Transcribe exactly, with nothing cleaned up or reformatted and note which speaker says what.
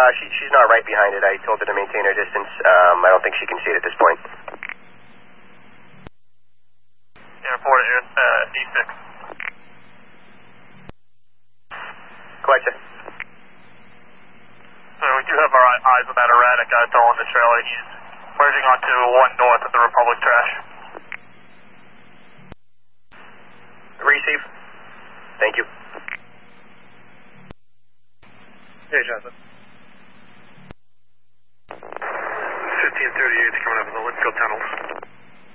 Speaker 1: Uh, she, she's not right behind it. I told her to maintain her distance. Um, I don't think she can see it at this point.
Speaker 2: Yeah, report it, uh, D six.
Speaker 1: Collector.
Speaker 2: So we do have our eyes on that erratic guy still in the trailer. He's merging onto one north of the Republic trash.
Speaker 1: Receive. Thank you.
Speaker 3: Hey, Jonathan.